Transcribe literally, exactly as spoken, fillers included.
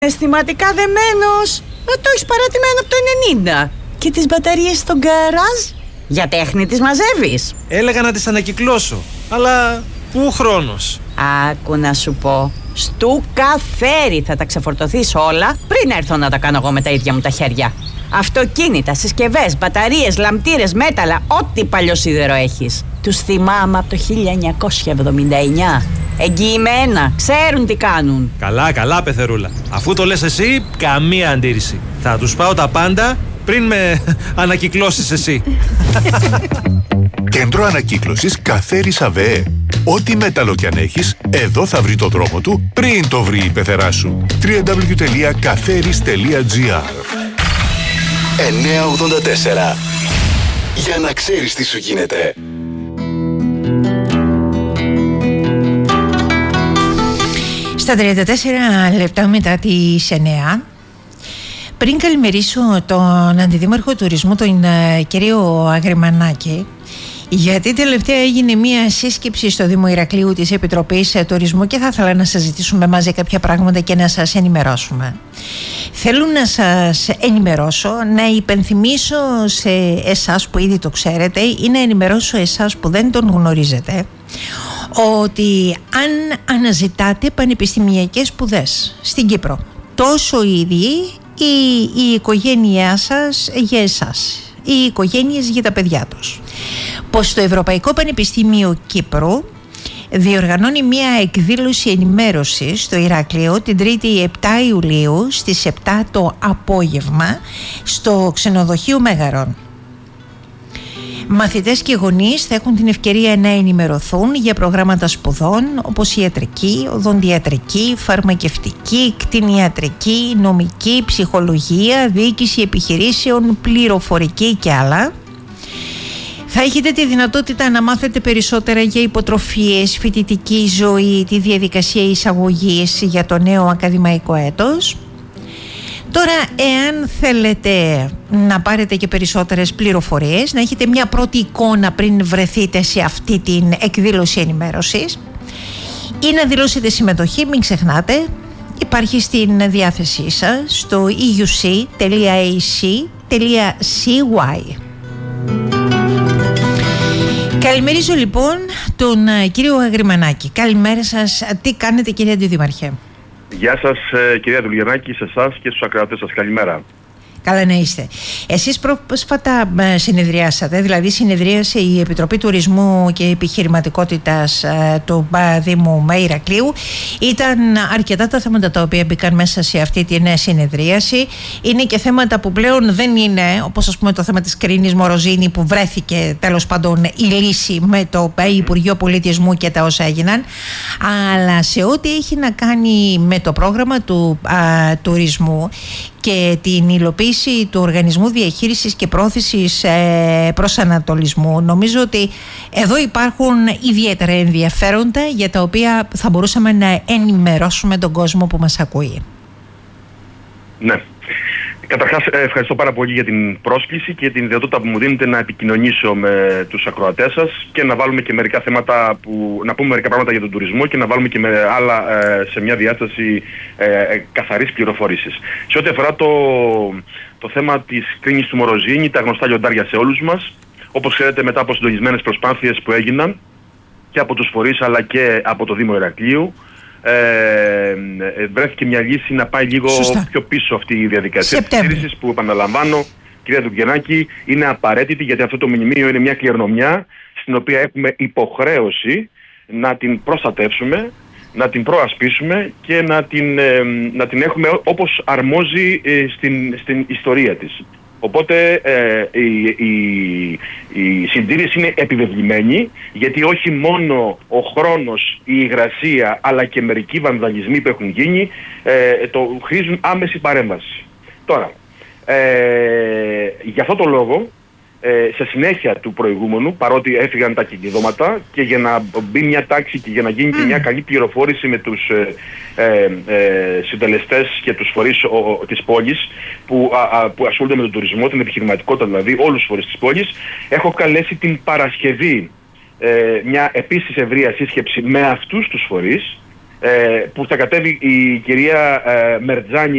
Αισθηματικά δεμένος. Το έχεις παρατημένο από το ενενήντα. Και τις μπαταρίες στον γκαράζ. Για τέχνη τις μαζεύεις. Έλεγα να τις ανακυκλώσω, αλλά πού χρόνος. Άκου να σου πω. Στου καφέρι θα τα ξεφορτωθείς όλα πριν έρθω να τα κάνω εγώ με τα ίδια μου τα χέρια. Αυτοκίνητα, συσκευές, μπαταρίες, λαμπτήρες, μέταλλα, ό,τι παλιό σίδερο έχεις. Τους θυμάμαι από το χίλια εννιακόσια εβδομήντα εννιά. Εγγυημένα, ξέρουν τι κάνουν. Καλά, καλά, πεθερούλα. Αφού το λες εσύ, καμία αντίρρηση. Θα τους πάω τα πάντα πριν με ανακυκλώσεις εσύ. Κέντρο Ανακύκλωσης Καφέρης ΑΒΕ. Ό,τι μέταλλο κι αν έχεις, εδώ θα βρει το δρόμο του πριν το βρει η πεθερά σου. double-u double-u double-u τελεία καφέρης τελεία τζι άρ. εννιακόσια ογδόντα τέσσερα. Για να ξέρεις τι σου γίνεται. Στα τριάντα τέσσερα λεπτά μετά τις εννιά, πριν καλημερίσω τον Αντιδήμαρχο Τουρισμού, τον uh, κύριο Αγριμανάκη, γιατί τελευταία έγινε μία σύσκεψη στο Δήμο Ηρακλείου της Επιτροπής Τουρισμού και θα ήθελα να σας ζητήσουμε μαζί κάποια πράγματα και να σας ενημερώσουμε. Θέλω να σας ενημερώσω, να υπενθυμίσω σε εσάς που ήδη το ξέρετε ή να ενημερώσω εσάς που δεν τον γνωρίζετε, ότι αν αναζητάτε πανεπιστημιακές σπουδές στην Κύπρο, τόσο ήδη η, η οικογένειά σας για εσάς, οι οικογένειες για τα παιδιά τους, πως το Ευρωπαϊκό Πανεπιστήμιο Κύπρου διοργανώνει μια εκδήλωση ενημέρωσης στο Ηράκλειο την Τρίτη επτά Ιουλίου στις επτά το απόγευμα στο ξενοδοχείο Μέγαρον. Μαθητές και γονείς θα έχουν την ευκαιρία να ενημερωθούν για προγράμματα σπουδών όπως ιατρική, οδοντιατρική, φαρμακευτική, κτηνιατρική, νομική, ψυχολογία, διοίκηση επιχειρήσεων, πληροφορική και άλλα. Θα έχετε τη δυνατότητα να μάθετε περισσότερα για υποτροφίες, φοιτητική ζωή, τη διαδικασία εισαγωγής για το νέο ακαδημαϊκό έτος. Τώρα, εάν θέλετε να πάρετε και περισσότερες πληροφορίες, να έχετε μια πρώτη εικόνα πριν βρεθείτε σε αυτή την εκδήλωση ενημέρωσης ή να δηλώσετε συμμετοχή, μην ξεχνάτε, υπάρχει στην διάθεσή σας στο ι γιου σι τελεία έι σι τελεία σι γουάι. Καλημερίζω λοιπόν τον κύριο Αγριμανάκη. Καλημέρα σας. Τι κάνετε, κύριε Αντιδήμαρχε? Γεια σας, κυρία Δουλγερνάκη, σε εσάς και στους ακροατές σας. Καλημέρα. Καλά να είστε. Εσείς πρόσφατα συνεδριάσατε, δηλαδή συνεδρίασε η Επιτροπή Τουρισμού και Επιχειρηματικότητας του Δήμου Ηρακλείου. Ήταν αρκετά τα θέματα τα οποία μπήκαν μέσα σε αυτή την συνεδρίαση. Είναι και θέματα που πλέον δεν είναι, όπως ας πούμε το θέμα της Κρίνης Μοροζίνη, που βρέθηκε τέλος πάντων η λύση με το Υπουργείο Πολιτισμού και τα όσα έγιναν, αλλά σε ό,τι έχει να κάνει με το πρόγραμμα του α, τουρισμού και την υλοποίηση του Οργανισμού Διαχείρισης και Πρόθεσης ε, Προσανατολισμού, νομίζω ότι εδώ υπάρχουν ιδιαίτερα ενδιαφέροντα για τα οποία θα μπορούσαμε να ενημερώσουμε τον κόσμο που μας ακούει. Ναι. Καταρχάς, ευχαριστώ πάρα πολύ για την πρόσκληση και την δυνατότητα που μου δίνετε να επικοινωνήσω με τους ακροατές σας και να βάλουμε και μερικά θέματα, που, να πούμε μερικά πράγματα για τον τουρισμό και να βάλουμε και με άλλα ε, σε μια διάσταση ε, ε, καθαρής πληροφορήσης. Σε ό,τι αφορά το, το θέμα της Κρίνης του Μοροζίνη, τα γνωστά λιοντάρια σε όλους μας, όπως ξέρετε, μετά από συντονισμένες προσπάθειες που έγιναν και από τους φορείς αλλά και από το Δήμο Ηρακλείου, Ε, βρέθηκε μια λύση να πάει λίγο Σωστά. πιο πίσω αυτή η διαδικασία της στήρησης, που, επαναλαμβάνω, κυρία Δουλγερνάκη, είναι απαραίτητη, γιατί αυτό το μνημείο είναι μια κληρονομιά στην οποία έχουμε υποχρέωση να την προστατεύσουμε, να την προασπίσουμε και να την, ε, να την έχουμε όπως αρμόζει ε, στην, στην ιστορία της. Οπότε ε, η, η, η συντήρηση είναι επιβεβλημένη, γιατί όχι μόνο ο χρόνος, η υγρασία, αλλά και μερικοί βανδαλισμοί που έχουν γίνει ε, το χρήζουν άμεση παρέμβαση. Τώρα, ε, για αυτό το λόγο, ε, σε συνέχεια του προηγούμενου, παρότι έφυγαν τα κινητώματα, και για να μπει μια τάξη και για να γίνει και μια καλή πληροφόρηση με τους ε, ε, ε, συντελεστές και τους φορείς ο, της πόλης που, α, α, που ασχολούνται με τον τουρισμό, την επιχειρηματικότητα δηλαδή, όλους τους φορείς της πόλης, έχω καλέσει την Παρασκευή ε, μια επίσης ευρεία σύσκεψη με αυτούς τους φορείς, ε, που θα κατέβει η κυρία ε, Μερτζάνη